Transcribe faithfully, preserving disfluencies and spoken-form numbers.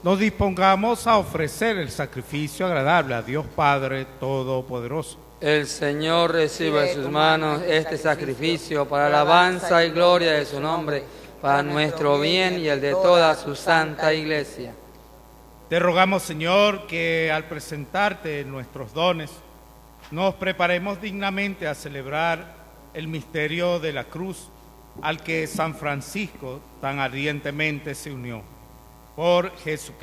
nos dispongamos a ofrecer el sacrificio agradable a Dios Padre Todopoderoso. El Señor reciba en sus manos este sacrificio para alabanza y gloria de su nombre, para nuestro bien y el de toda su santa Iglesia. Te rogamos, Señor, que al presentarte nuestros dones, nos preparemos dignamente a celebrar el misterio de la cruz al que San Francisco tan ardientemente se unió. Por Jesucristo.